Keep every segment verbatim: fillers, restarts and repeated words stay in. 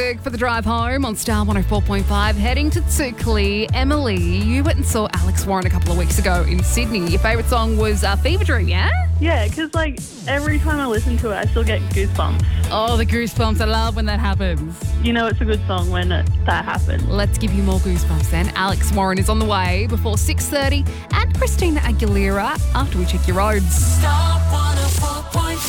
music for the drive home on Star one oh four point five. Heading to Tookley. Emily, you went and saw Alex Warren a couple of weeks ago in Sydney. Your favourite song was uh, Fever Dream, yeah? Yeah, because, like, every time I listen to it, I still get goosebumps. Oh, the goosebumps. I love when that happens. You know it's a good song when it, that happens. Let's give you more goosebumps then. Alex Warren is on the way before six thirty and Christina Aguilera after we check your roads. Star one oh four point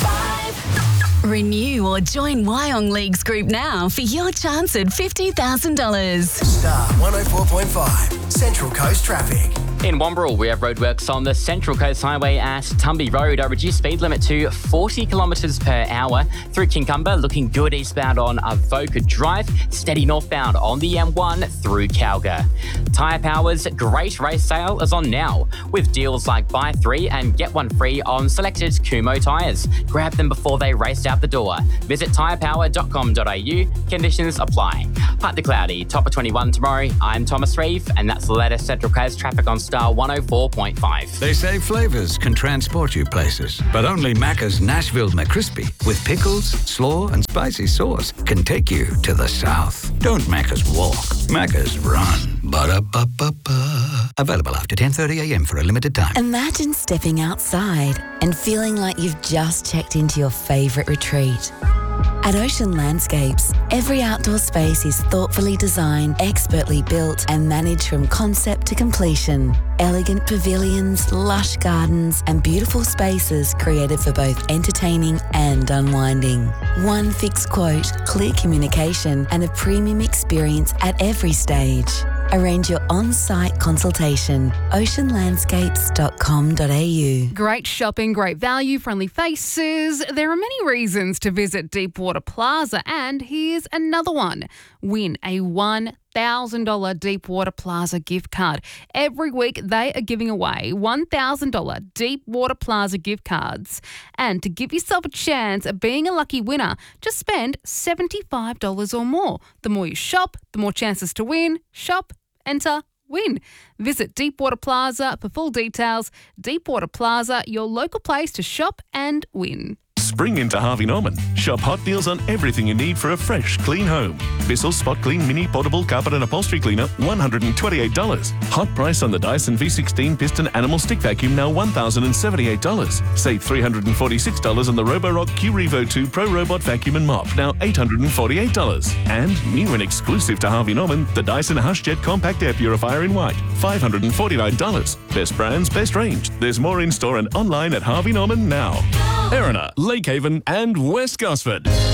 five. Renew or join Wyong Leagues Group now for your chance at fifty thousand dollars. Star one oh four point five, Central Coast Traffic. In Wamberal, we have roadworks on the Central Coast Highway at Tumby Road. A reduced speed limit to forty kilometres per hour. Through Kincumber, looking good eastbound on Avoca Drive. Steady northbound on the M one through Calga. Tyre Power's Great Race Sale is on now, with deals like buy three and get one free on selected Kumo tyres. Grab them before they race out the door. Visit tyre power dot com dot a u. Conditions apply. Partly cloudy, top of twenty-one tomorrow. I'm Thomas Reeve, and that's the latest Central Coast traffic on Star one oh four point five. They say flavours can transport you places, but only Macca's Nashville McCrispy with pickles, slaw and spicy sauce can take you to the south. Don't Macca's walk, Macca's run. Ba-da-ba-ba-ba. Available after ten thirty a m for a limited time. Imagine stepping outside and feeling like you've just checked into your favourite retreat. At Ocean Landscapes, every outdoor space is thoughtfully designed, expertly built and managed from concept to completion. Elegant pavilions, lush gardens and beautiful spaces created for both entertaining and unwinding. One fixed quote, clear communication and a premium experience at every stage. Arrange your on-site consultation. ocean landscapes dot com dot a u. Great shopping, great value, friendly faces. There are many reasons to visit Deepwater Plaza, and here's another one. Win a one thousand dollars Deepwater Plaza gift card. Every week they are giving away one thousand dollars Deepwater Plaza gift cards. And to give yourself a chance at being a lucky winner, just spend seventy-five dollars or more. The more you shop, the more chances to win. Shop, enter, win. Visit Deepwater Plaza for full details. Deepwater Plaza, your local place to shop and win. Spring into Harvey Norman. Shop hot deals on everything you need for a fresh, clean home. Bissell Spot Clean Mini Portable Carpet and Upholstery Cleaner, one hundred twenty-eight dollars. Hot price on the Dyson V sixteen Piston Animal Stick Vacuum, now one thousand seventy-eight dollars. Save three hundred forty-six dollars on the Roborock Q Revo two Pro Robot Vacuum and Mop, now eight hundred forty-eight dollars. And new and exclusive to Harvey Norman, the Dyson HushJet Compact Air Purifier in white, five hundred forty-nine dollars. Best brands, best range. There's more in store and online at Harvey Norman now. Erina, Lake Haven and West Gosford.